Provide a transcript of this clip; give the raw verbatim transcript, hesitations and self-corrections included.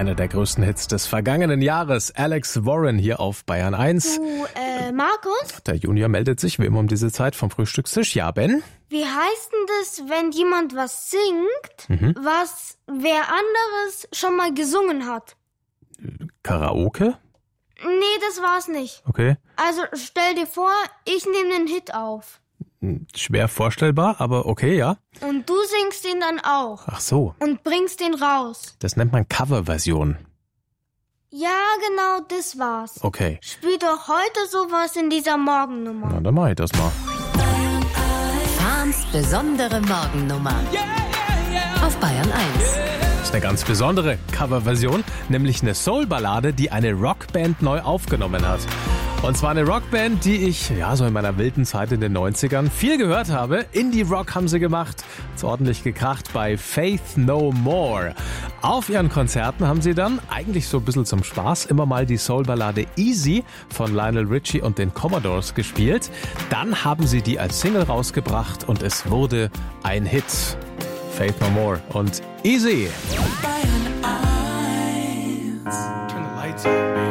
einer der größten Hits des vergangenen Jahres. Alex Warren hier auf Bayern eins. Du, äh, Markus? Der Junior meldet sich wie immer um diese Zeit vom Frühstückstisch. Ja, Ben? Wie heißt denn das, wenn jemand was singt, mhm. was wer anderes schon mal gesungen hat? Karaoke? Nee, das war's nicht. Okay. Also stell dir vor, ich nehme den Hit auf. Schwer vorstellbar, aber okay, ja. Und du singst ihn dann auch. Ach so. Und bringst den raus. Das nennt man Coverversion. Ja, genau, das war's. Okay. Spiel doch heute sowas in dieser Morgennummer. Na, dann mach ich das mal. Fahns besondere Morgennummer. Yeah, yeah, yeah. Auf Bayern eins. Das ist eine ganz besondere Coverversion, nämlich eine Soul-Ballade, die eine Rockband neu aufgenommen hat. Und zwar eine Rockband, die ich, ja, so in meiner wilden Zeit in den neunzigern viel gehört habe. Indie-Rock haben sie gemacht, hat's ordentlich gekracht bei Faith No More. Auf ihren Konzerten haben sie dann, eigentlich so ein bisschen zum Spaß, immer mal die Soul-Ballade Easy von Lionel Richie und den Commodores gespielt. Dann haben sie die als Single rausgebracht und es wurde ein Hit. Faith No More und Easy. Bayern eins. Turn the lights up, baby.